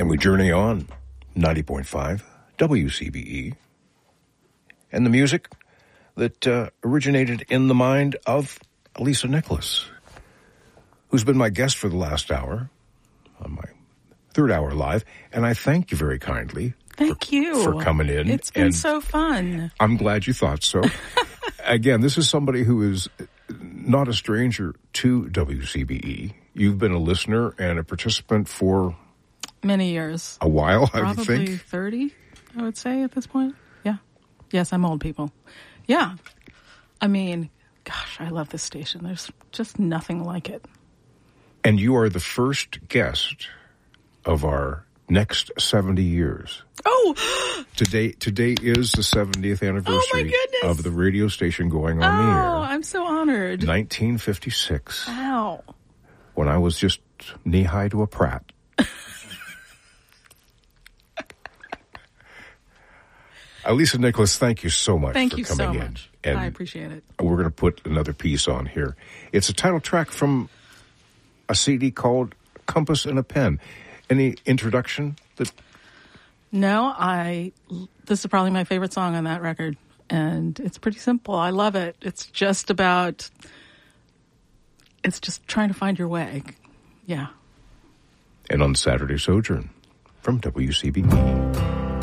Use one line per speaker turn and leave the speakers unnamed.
And we journey on, 90.5 WCBE. And the music that originated in the mind of Elisa Nicholas, who's been my guest for the last hour, on my third hour live. And I thank you very kindly.
Thank you
for coming in.
It's been so fun.
I'm glad you thought so. Again, this is somebody who is not a stranger to WCBE. You've been a listener and a participant for
many years.
A while, I would think.
Probably 30, I would say, at this point. Yeah. Yes, I'm old, people. Yeah. I mean, gosh, I love this station. There's just nothing like it.
And you are the first guest of our next 70 years.
Oh!
Today is the 70th anniversary of the radio station going on the air.
Oh, I'm so honored.
1956.
Wow.
When I was just knee-high to a Pratt. Elisa Nicholas, thank you so much for coming in.
Thank you so much.
And
I appreciate it.
We're going to put another piece on here. It's a title track from a CD called Compass and a Pen. Any introduction?
No, this is probably my favorite song on that record, and it's pretty simple. I love it. It's just trying to find your way. Yeah.
And on Saturday Sojourn from WCBE.